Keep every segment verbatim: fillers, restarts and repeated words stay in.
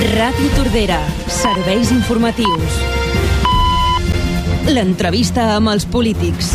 Ràdio Tordera, serveis informatius. L'entrevista amb els polítics.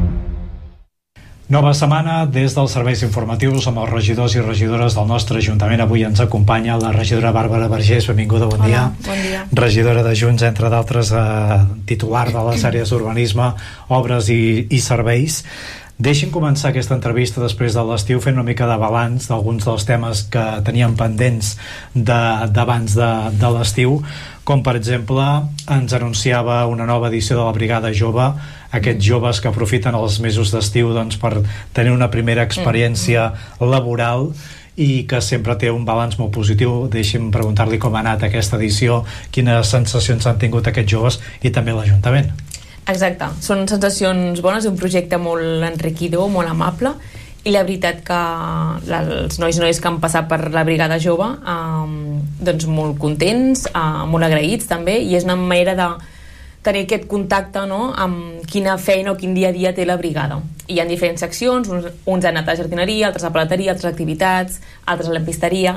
Nova setmana des dels serveis informatius amb els regidors i regidores del nostre Ajuntament. Avui ens acompanya la regidora Bàrbara Vergés. Benvinguda, bon dia. Hola, bon dia. Regidora de Junts, entre d'altres, eh, titular de les àrees d'urbanisme, obres i, i serveis. Deixin començar aquesta entrevista després de l'estiu fent una mica de balanç d'alguns dels temes que teníem pendents d'abans de, de, de l'estiu, com per exemple ens anunciava una nova edició de la Brigada Jove, aquests joves que aprofiten els mesos d'estiu doncs, per tenir una primera experiència laboral i que sempre té un balanç molt positiu. Deixi'm preguntar-li com ha anat aquesta edició, quines sensacions han tingut aquests joves i també l'Ajuntament. Exacte, són sensacions bones, un projecte molt enriquidor, molt amable, i la veritat que els nois i noies que han passat per la Brigada Jove eh, doncs molt contents, eh, molt agraïts també, i és una manera de tenir aquest contacte, no?, amb quina feina o quin dia a dia té la brigada. Hi ha diferents seccions, uns, uns han anat a jardineria, altres a palateria, altres activitats, altres a lampisteria,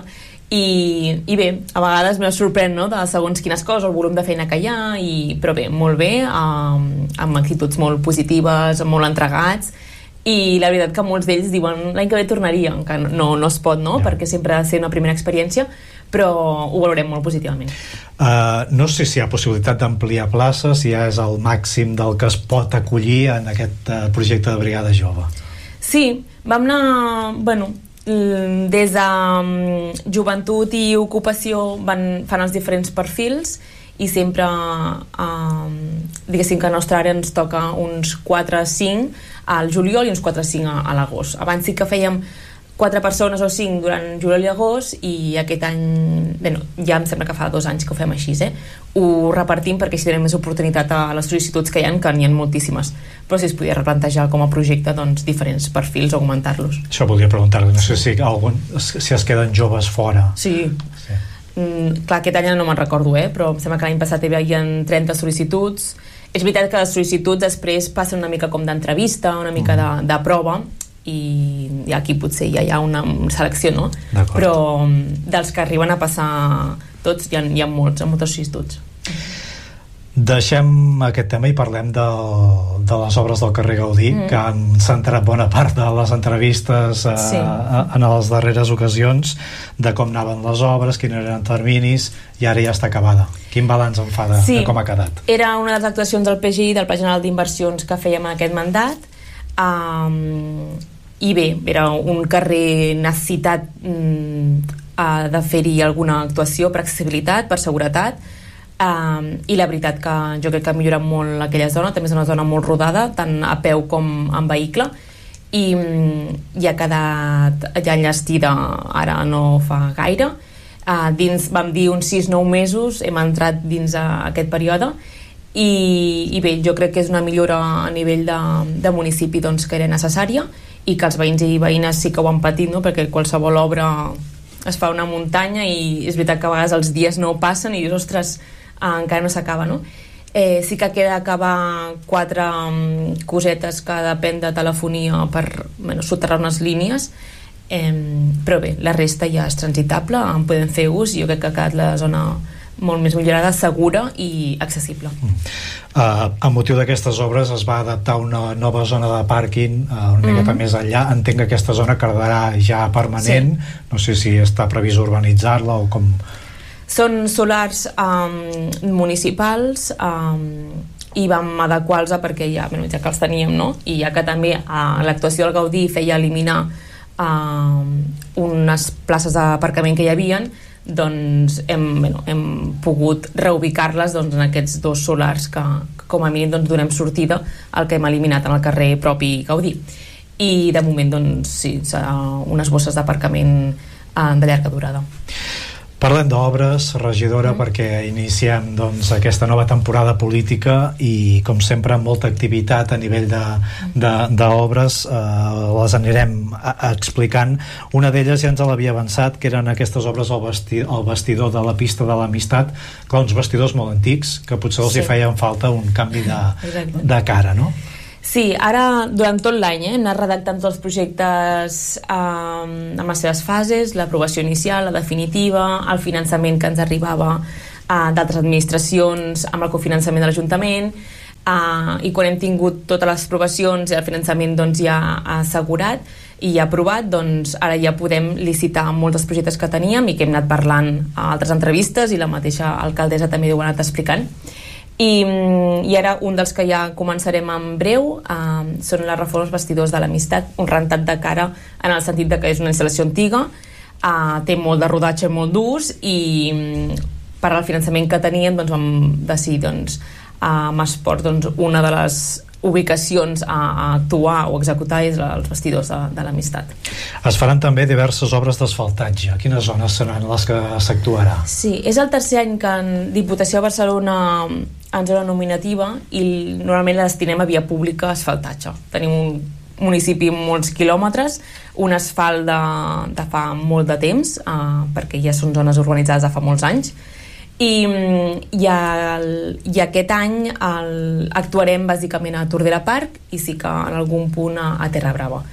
i, i bé, a vegades me sorprèn, no?, de segons quines coses, el volum de feina que hi ha, i, però bé, molt bé, amb, amb actituds molt positives, molt entregats, i la veritat que molts d'ells diuen l'any que ve tornaria, que no, no es pot, no?, ja. Perquè sempre ha de ser una primera experiència, però ho valorem molt positivament. Uh, no sé si hi ha possibilitat d'ampliar places, si ja és el màxim del que es pot acollir en aquest uh, projecte de Brigada Jove. Sí, vam anar, bueno, des de um, joventut i ocupació van, fan els diferents perfils i sempre um, diguéssim que a la nostra àrea ens toca uns quatre a cinc al juliol i uns quatre a cinc a, a l'agost. Abans sí que fèiem quatre persones o cinc durant juliol i agost, i aquest any, bé, no, ja em sembla que fa dos anys que ho fem així, eh? Ho repartim perquè així tenim més oportunitat a les sol·licituds que hi ha, que n'hi ha moltíssimes, però si es podia replantejar com a projecte doncs, diferents perfils o augmentar-los. Això volia preguntar-li, no sé si, algun, si es queden joves fora. Sí, sí. Mm, clar, aquest any no me'n recordo, eh? Però em sembla que l'any passat hi havia trenta sol·licituds. És veritat que les sol·licituds després passen una mica com d'entrevista, una mica mm. de, de prova, i aquí potser ja hi ha una selecció, no? Però dels que arriben a passar tots hi ha, hi ha molts, moltes sol·licituds. Deixem aquest tema i parlem de, de les obres del carrer Gaudí, mm. que han centrat bona part de les entrevistes eh, sí. en les darreres ocasions, de com anaven les obres, quins eren terminis, i ara ja està acabada. Quin balanç en fa de, sí. de com ha quedat? Era una de les actuacions del P G I, del Pla General d'Inversions, que fèiem en aquest mandat. Um, i bé, era un carrer necessitat um, uh, de fer-hi alguna actuació per accessibilitat, per seguretat, um, i la veritat que jo crec que ha millorat molt aquella zona. També és una zona molt rodada, tant a peu com en vehicle, i, um, i ha quedat ja enllestida ara no fa gaire. Uh, dins, vam dir uns sis nou mesos, hem entrat dins a aquest període. I, i bé, jo crec que és una millora a nivell de, de municipi doncs, que era necessària, i que els veïns i veïnes sí que ho han patit, no? Perquè qualsevol obra es fa una muntanya i és veritat que a vegades els dies no passen i dius, ostres, eh, encara no s'acaba, no? Eh, sí que queda acabar quatre um, cosetes que depèn de telefonia per bueno, soterrar unes línies, eh, però bé, la resta ja és transitable, en podem fer ús, i jo crec que ha quedat la zona molt més millorada, segura i accessible. Mm. Uh, a motiu d'aquestes obres es va adaptar una nova zona de pàrquing uh, una miqueta mm. més enllà. Entenc que aquesta zona quedarà ja permanent, sí. No sé si està previst urbanitzar-la o com... Són solars um, municipals, um, i vam adequar-los perquè ja, bueno, ja que els teníem, no? I ja que també uh, l'actuació del Gaudí feia eliminar uh, unes places d'aparcament que hi havien, doncs hem, bueno, hem pogut reubicar-les doncs, en aquests dos solars que, que com a mínim doncs, donem sortida al que hem eliminat en el carrer propi Gaudí. I de moment doncs, sí, serà unes bosses d'aparcament eh, de llarga durada. Parlem d'obres, regidora, mm. perquè iniciem doncs, aquesta nova temporada política i, com sempre, amb molta activitat a nivell d'obres. Eh, les anirem a, a explicant. Una d'elles ja ens l'havia avançat, que eren aquestes obres al, vesti, al vestidor de la pista de l'Amistat, clar, uns vestidors molt antics, que potser els sí. hi feien falta un canvi de, de cara, no? Sí, ara durant tot l'any eh, hem anat redactant tots els projectes eh, amb les seves fases, l'aprovació inicial, la definitiva, el finançament que ens arribava eh, d'altres administracions amb el cofinançament de l'Ajuntament, eh, i quan hem tingut totes les aprovacions i el finançament doncs, ja assegurat i ja aprovat, doncs ara ja podem licitar molts dels projectes que teníem i que hem anat parlant a altres entrevistes i la mateixa alcaldessa també ho ha anat explicant. I, i ara un dels que ja començarem en breu eh, són les reformes vestidors de l'Amistat, un rentat de cara en el sentit de que és una instal·lació antiga, eh, té molt de rodatge i molt d'ús i per al finançament que teníem doncs, vam decidir doncs, amb Esport doncs, una de les ubicacions a, a actuar o executar és els vestidors de, de l'Amistat. Es faran també diverses obres d'asfaltatge. Quines zones seran les que s'actuarà? Sí, és el tercer any que en Diputació de Barcelona en zona nominativa i normalment la destinem a via pública a asfaltatge. Tenim un municipi amb molts quilòmetres, un asfalt de, de fa molt de temps, eh, perquè ja són zones urbanitzades de fa molts anys, i, i, el, i aquest any el, actuarem bàsicament a Tordera Park i sí que en algun punt a, a Terra Brava.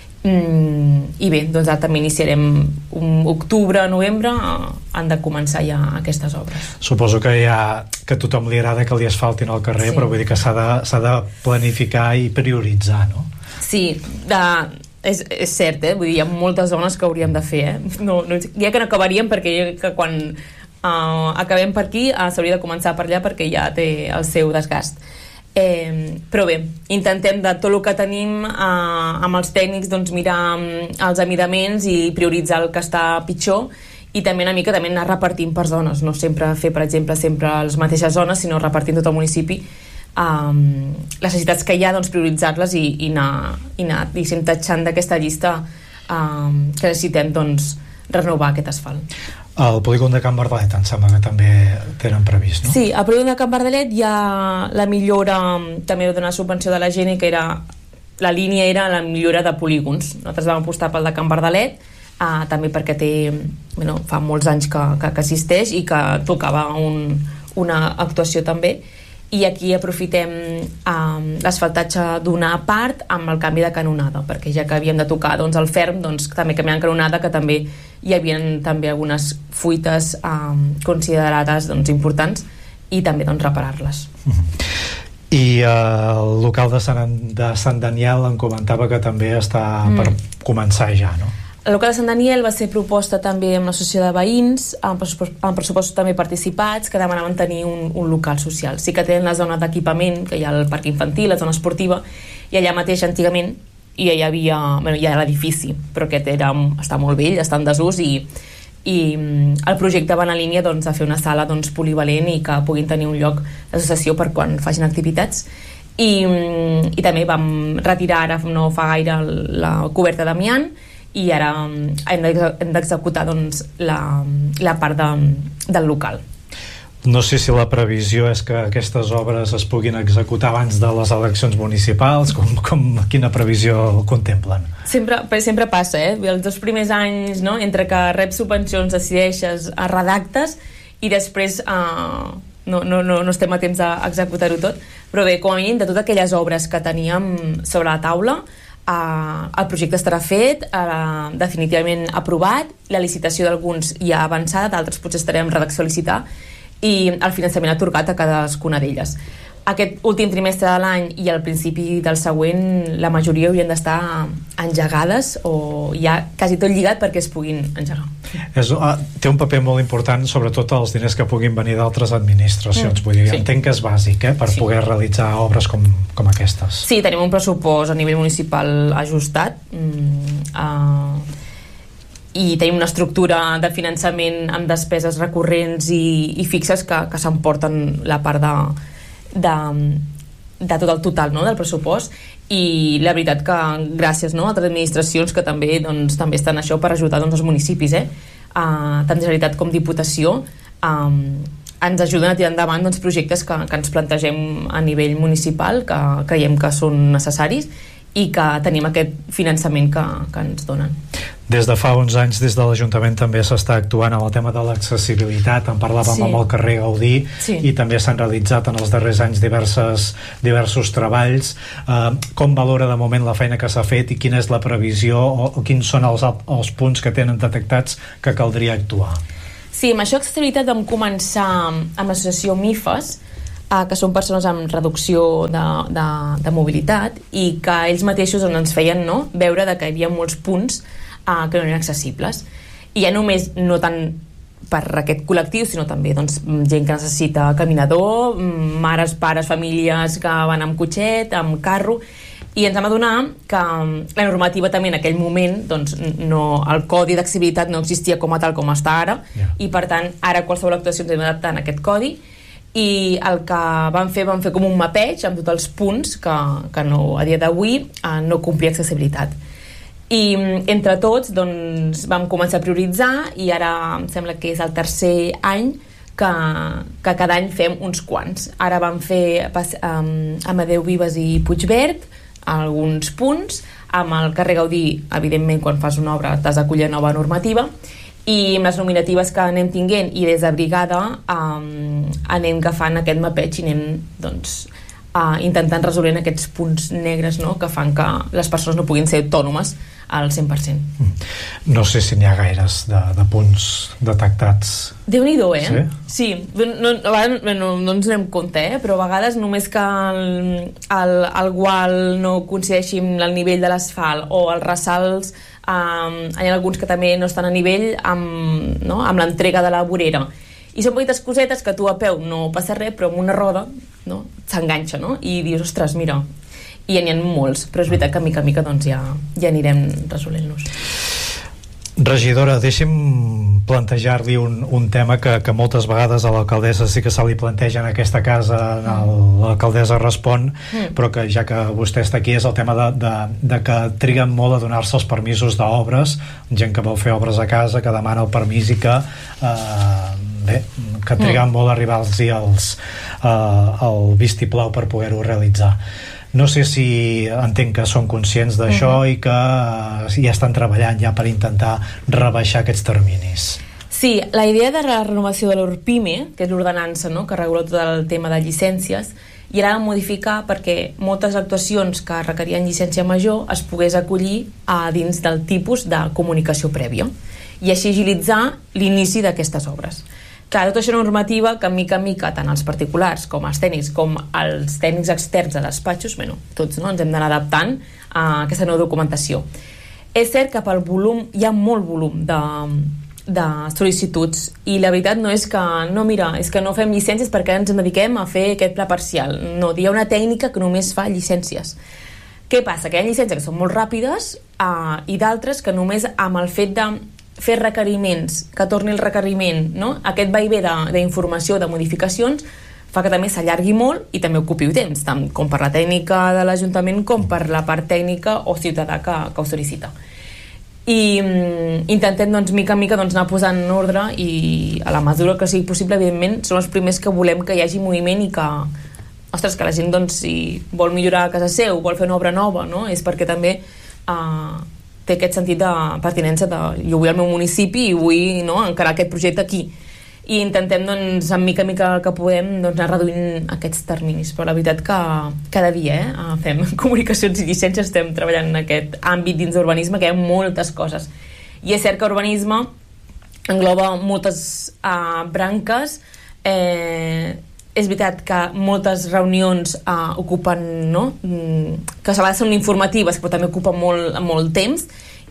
Mm, i bé, doncs ara també iniciarem un octubre, novembre han de començar ja aquestes obres. Suposo que ja que a tothom li agrada que li asfaltin al carrer, sí. Però vull dir que s'ha de, s'ha de planificar i prioritzar, no? Sí, de, és, és cert, eh? Vull dir, hi ha moltes zones que hauríem de fer, eh? No, no, ja que no acabaríem perquè ja que quan uh, acabem per aquí uh, s'hauria de començar per allà perquè ja té el seu desgast. Eh, però bé, intentem de tot el que tenim eh, amb els tècnics doncs mirar els amidaments i prioritzar el que està pitjor i també una mica també anar repartint per zones, no sempre fer per exemple sempre les mateixes zones, sinó repartint tot el municipi eh, les necessitats que hi ha, doncs prioritzar-les i, i anar, i anar diguéssim, tatxant d'aquesta llista eh, que necessitem doncs renovar aquest asfalt. El polígon de Can Bardalet em sembla que també tenen previst, no? Sí, al polígon de Can Bardalet hi ha la millora, també de donar subvenció de la gent, que era, la línia era la millora de polígons. Nosaltres vam apostar pel de Can Bardalet, eh, també perquè té, bueno, fa molts anys que, que, que existeix i que tocava un, una actuació també. I aquí aprofitem eh, l'asfaltatge d'una part amb el canvi de canonada, perquè ja que havíem de tocar doncs, el ferm, doncs, també canviant canonada, que també hi havia també algunes fuites eh, considerades doncs, importants i també doncs, reparar-les. Uh-huh. I eh, el local de Sant, de Sant Daniel em comentava que també està mm. per començar ja, no? El local de Sant Daniel va ser proposta també amb l'associació de veïns, amb pressupostos, amb pressupostos també participats, que demanaven tenir un, un local social. Sí que tenen la zona d'equipament, que hi ha el parc infantil, la zona esportiva, i allà mateix antigament i hi havia, bueno, hi ha l'edifici, però aquest era, està molt vell, està en desús i, i el projecte va en la línia doncs, de fer una sala doncs, polivalent i que puguin tenir un lloc d'associació per quan facin activitats. I, i també vam retirar ara no fa gaire la coberta d'amiant i ara hem d'executar doncs, la, la part de, del local. No sé si la previsió és que aquestes obres es puguin executar abans de les eleccions municipals, com, com quina previsió contemplen? Sempre, sempre passa, eh? Els dos primers anys, no? Entre que reps subvencions, decideixes, redactes i després eh, no, no, no, no estem a temps d'executar-ho tot, però bé, com a mínim de totes aquelles obres que teníem sobre la taula, Uh, el projecte estarà fet, uh, definitivament aprovat, la licitació d'alguns ja ha avançada, d'altres potser estarem en redacció a licitar i el finançament atorgat a cadascuna d'elles. Aquest últim trimestre de l'any i al principi del següent la majoria haurien d'estar engegades o ja quasi tot lligat perquè es puguin engegar. És, uh, té un paper molt important, sobretot els diners que puguin venir d'altres administracions. Mm, vull dir, sí. Entenc que és bàsic eh, per sí. poder realitzar obres com, com aquestes. Sí, tenim un pressupost a nivell municipal ajustat mm, uh, i tenim una estructura de finançament amb despeses recurrents i, i fixes que, que s'emporten la part de De, de tot el total, no? Del pressupost i la veritat que gràcies no? a altres administracions que també, doncs, també estan això per ajudar doncs, els municipis eh? uh, tant Generalitat com Diputació um, ens ajuden a tirar endavant doncs, projectes que, que ens plantegem a nivell municipal que creiem que són necessaris i que tenim aquest finançament que, que ens donen. Des de fa uns anys, des de l'Ajuntament també s'està actuant amb el tema de l'accessibilitat, en parlàvem sí. amb el carrer Gaudí sí. i també s'han realitzat en els darrers anys diverses, diversos treballs. Uh, com valora de moment la feina que s'ha fet i quina és la previsió o, o quins són els, els punts que tenen detectats que caldria actuar? Sí, amb això d'accessibilitat vam començar amb l'associació MIFES, eh, que són persones amb reducció de, de, de mobilitat, i que ells mateixos ens feien no, veure de que hi havia molts punts Uh, que no eren accessibles, i ja només no tant per aquest col·lectiu, sinó també doncs, gent que necessita caminador, mares, pares, famílies que van amb cotxet, amb carro, i ens vam adonar que la normativa també en aquell moment doncs, no, el codi d'accessibilitat no existia com a tal com està ara, yeah. i per tant ara qualsevol actuació ens hem d'adaptar en aquest codi, i el que vam fer, vam fer com un mapeig amb tots els punts que, que no, a dia d'avui uh, no complia accessibilitat. I entre tots doncs, vam començar a prioritzar, i ara em sembla que és el tercer any que, que cada any fem uns quants. Ara vam fer um, Amadeu Vives i Puigverd alguns punts, amb el carrer Gaudí, evidentment quan fas una obra t'has d'acollir nova normativa, i amb les nominatives que anem tinguent i des de brigada um, anem agafant aquest mapeig i anem doncs, uh, intentant resolent aquests punts negres, no?, que fan que les persones no puguin ser autònomes al cent per cent. No sé si n'hi ha gaires de, de punts detectats. Déu-n'hi-do, eh? Sí? Sí. No, no, no, no ens anem compte, eh? Però a vegades només que el, el, el gual no coincideixi amb el nivell de l'asfalt o els ressalts, um, hi ha alguns que també no estan a nivell amb, no? amb l'entrega de la vorera. I són petites cosetes que tu a peu no passa res, però amb una roda no? s'enganxa, no? I dius, ostres, mira, i n'hi ha molts, però és veritat que mica a mica doncs ja, ja anirem resolent-los. Regidora, deixi'm plantejar-li un, un tema que, que moltes vegades a l'alcaldessa sí que se li planteja en aquesta casa, l'alcaldessa respon, mm. però que ja que vostè està aquí és el tema de, de, de que triguen molt a donar-se els permisos d'obres, gent que vol fer obres a casa, que demana el permís i que eh, bé, que triguen mm. molt a arribar-los els, eh, el vistiplau per poder-ho realitzar. No sé si entenc que són conscients d'això uh-huh. i que uh, ja estan treballant ja per intentar rebaixar aquests terminis. Sí, la idea de la renovació de l'Orpime, que és l'ordenança no?, que regula tot el tema de llicències, i ara modificar perquè moltes actuacions que requerien llicència major es pogués acollir a dins del tipus de comunicació prèvia i així agilitzar l'inici d'aquestes obres. Clar, tota això normativa que mica en mica tant els particulars com els tècnics com els tècnics externs de despatxos, bueno, tots no, ens hem d'anar adaptant a aquesta nova documentació. És cert que pel volum, hi ha molt volum de, de sol·licituds i la veritat no és que, no mira, és que no fem llicències perquè ens dediquem a fer aquest pla parcial. No, hi ha una tècnica que només fa llicències. Què passa? Que hi ha llicències que són molt ràpides uh, i d'altres que només amb el fet de fer requeriments, que torni el requeriment, no? Aquest vaivé d'informació, de, de modificacions, fa que també s'allargui molt i també ocupi temps, tant com per la tècnica de l'Ajuntament com per la part tècnica o ciutadà que, que ho sol·licita. I mm, intentem, doncs, mica en mica doncs, anar posant en ordre i a la mesura que sigui possible, evidentment, som els primers que volem que hi hagi moviment i que, ostres, que la gent, doncs, si vol millorar a casa seu, vol fer una obra nova, no? És perquè també eh, té aquest sentit de pertinença de jo vull al meu municipi i vull no, encarar aquest projecte aquí i intentem doncs en mica a mica que podem doncs, anar reduint aquests terminis, però la veritat que cada dia eh, fem comunicacions i llicències, estem treballant en aquest àmbit dins d'urbanisme que hi ha moltes coses i és cert que urbanisme engloba moltes uh, branques eh, és veritat que moltes reunions uh, ocupen, no? que a vegades són informatives, però també ocupen molt, molt temps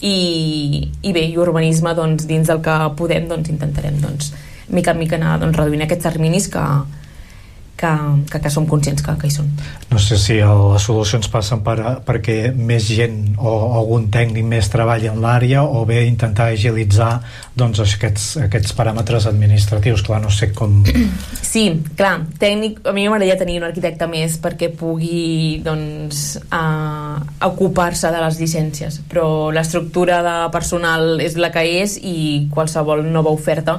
i, i bé, i urbanisme doncs, dins del que podem doncs, intentarem doncs, mica en mica anar doncs, reduint aquests terminis que, que, que, que som conscients que, que hi són. No sé si les solucions passen per, perquè més gent o algun tècnic més treballi en l'àrea o bé intentar agilitzar doncs, aquests, aquests paràmetres administratius. Clar, no sé com... Sí, clar, tècnic, a mi m'agradaria tenir un arquitecte més perquè pugui doncs, uh, ocupar-se de les llicències, però l'estructura de personal és la que és i qualsevol nova oferta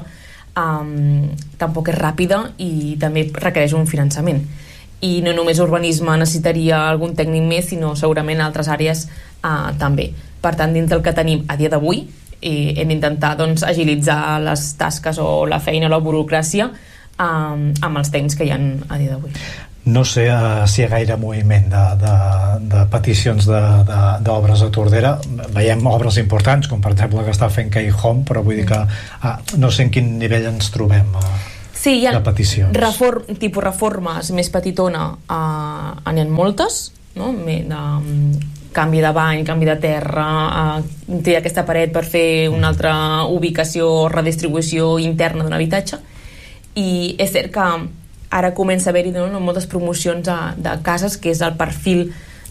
Um, tampoc és ràpida i també requereix un finançament i no només urbanisme necessitaria algun tècnic més sinó segurament altres àrees uh, també. Per tant, dins del que tenim a dia d'avui i hem d'intentar doncs, agilitzar les tasques o la feina o la burocràcia um, amb els tècnics que hi ha a dia d'avui. No sé uh, si hi ha gaire moviment de, de, de peticions d'obres a Tordera. Veiem obres importants, com per exemple que està fent Key Home, però vull dir que uh, no sé en quin nivell ens trobem uh, sí, hi ha de peticions. Reform, tipus reformes més petitona, uh, n'hi ha moltes, no? De, um, canvi de bany, canvi de terra, uh, triar aquesta paret per fer una altra ubicació o redistribució interna d'un habitatge. I és cert que ara comença a haver-hi no, moltes promocions de, de cases, que és el perfil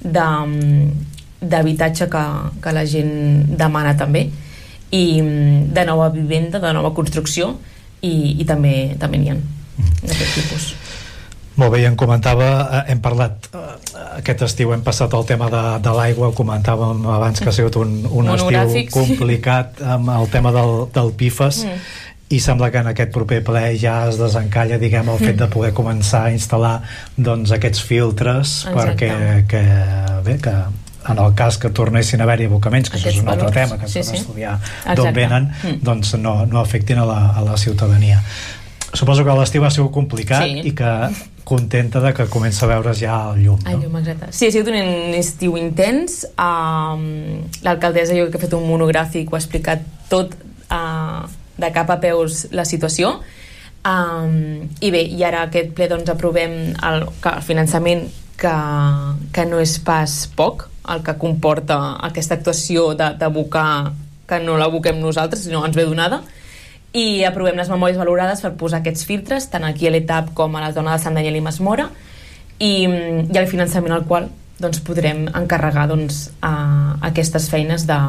d'habitatge que, que la gent demana també, i de nova vivenda, de nova construcció, i, i també també n'hi ha d'aquest tipus. Molt bé, i em comentava, hem parlat aquest estiu, hem passat el tema de, de l'aigua, comentàvem abans que ha sigut un, un estiu complicat amb el tema del, del P I F A S, mm. i sembla que en aquest proper ple ja es desencalla, diguem, el fet de poder començar a instal·lar doncs aquests filtres. Exacte. Perquè que, bé, que en el cas que tornessin a haver-hi abocaments, que això és un altre valors. Tema que s'ha sí, d'estudiar sí. d'on venen, mm. doncs no, no afectin a la, a la ciutadania. Suposo que l'estiu ha sigut complicat sí. i que contenta de que comença a veure's ja el llum, no? El llum, exacte. Sí, ha sigut un estiu intens. Um, l'alcaldessa jo que ha fet un monogràfic, ho ha explicat tot uh, de cap a peus la situació. Um, I bé, i ara aquest ple doncs aprovem el, el finançament que, que no és pas poc, el que comporta aquesta actuació d'abocar, que no l'aboquem nosaltres, sinó ens ve donada. I aprovem les memòries valorades per posar aquests filtres tant aquí a l'E T A P com a la zona de Sant Daniel i Masmora, i, i el finançament al qual doncs, podrem encarregar doncs, a aquestes feines de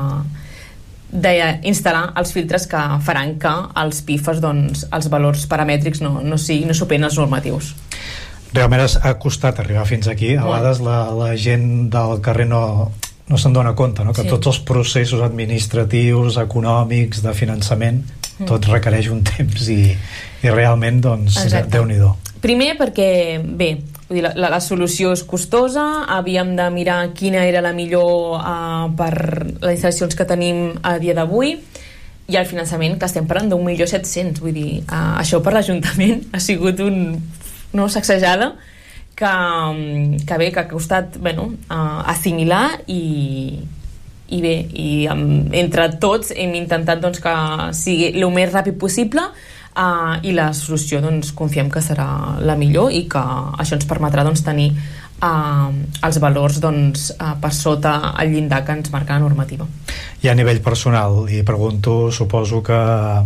d'instal·lar els filtres que faran que els P I F A S, doncs, els valors paramètrics no, no, sigui, no superen els normatius. Realment ha costat arribar fins aquí. A vegades la, la gent del carrer no, no se'n dona compte, no? Que sí. Tots els processos administratius, econòmics, de finançament, mm. tot requereix un temps i, i realment, doncs, Déu-n'hi-do. Primer perquè, bé, vull dir, la, la, la solució és costosa, havíem de mirar quina era la millor uh, per les instal·lacions que tenim a dia d'avui, i el finançament, que estem parlant d'un milió set-cents, vull dir, uh, això per l'Ajuntament ha sigut un, no, sacsejada que, que bé, que ha costat bueno, uh, assimilar i, i bé, i um, entre tots hem intentat doncs, que sigui el més ràpid possible. Uh, i la solució doncs, confiem que serà la millor i que això ens permetrà doncs, tenir uh, els valors doncs, uh, per sota el llindar que ens marca la normativa. I a nivell personal, li pregunto, suposo que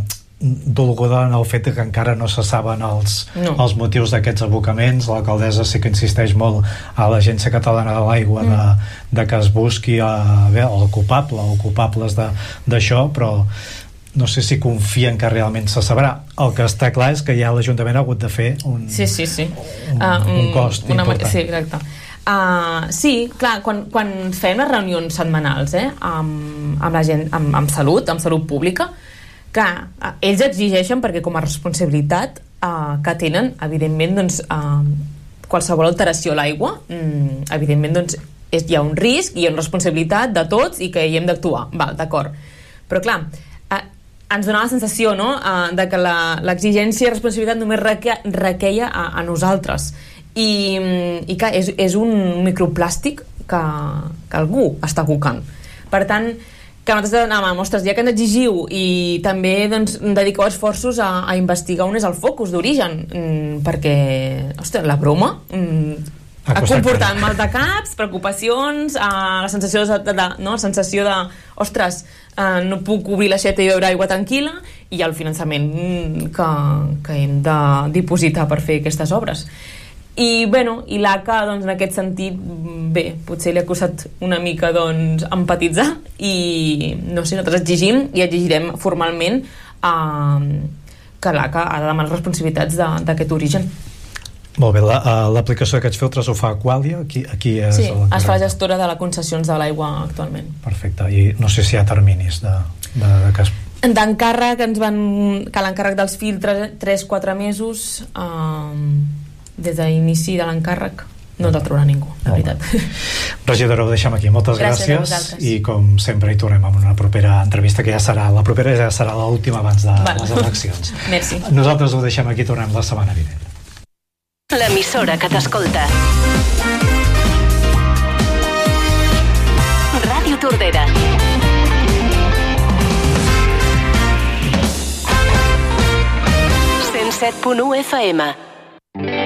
dolguda en el fet que encara no se saben els, no. els motius d'aquests abocaments. L'alcaldessa sí que insisteix molt a l'Agència Catalana de l'Aigua mm. de, de que es busqui a, bé, el culpable o culpables d'això, però no sé si confien que realment se sabrà. El que està clar és que ja l'Ajuntament ha hagut de fer un, sí, sí, sí. un, uh, un cost una, important. Sí, exacte. Uh, sí, clar, quan, quan fem les reunions setmanals eh, amb, amb la gent, amb, amb salut, amb salut pública, clar, uh, ells exigeixen perquè com a responsabilitat uh, que tenen, evidentment, doncs, uh, qualsevol alteració a l'aigua, um, evidentment, doncs, és, hi ha un risc, hi ha una responsabilitat de tots i que hi hem d'actuar. Val, d'acord. Però clar, uh, ens donava la sensació no? uh, de que l'exigència i responsabilitat només reque, requeia a, a nosaltres i, i clar, és, és un microplàstic que, que algú està abocant. Per tant, que nosaltres anàvem, ostres, ja que ens exigiu i també doncs, dediqueu esforços a, a investigar on és el focus d'origen, mm, perquè, ostres, la broma mm, ha comportat mal de caps, preocupacions, uh, la sensació de, de, no? la sensació de ostres, uh, no puc obrir l'aixeta i beure aigua tranquil·la, i el finançament que, que hem de dipositar per fer aquestes obres. I, bueno, i l'A C A, doncs, en aquest sentit, bé, potser li ha costat una mica doncs, empatitzar i, no sé, nosaltres exigim i exigirem formalment uh, que l'A C A ha de demanar responsabilitats d'aquest origen. Molt bé, l'aplicació la, d'aquests filtres ho fa Aqualia? Aquí, aquí és sí, es fa gestora de les concessions de l'aigua actualment. Perfecte, i no sé si hi ha terminis de, de, de que es... d'encàrrec ens van... que l'encàrrec dels filtres tres quatre mesos um, des d'inici de l'encàrrec no te'l trobarà ningú, la veritat. Regidora, ho deixem aquí. Moltes gràcies, gràcies i com sempre hi tornem amb una propera entrevista que ja serà, la propera ja serà l'última abans de vale. les eleccions. Merci. Nosaltres ho deixem aquí, tornem la setmana vinent. L'emissora que t'escolta. Ràdio Tordera. cent set punt u F M.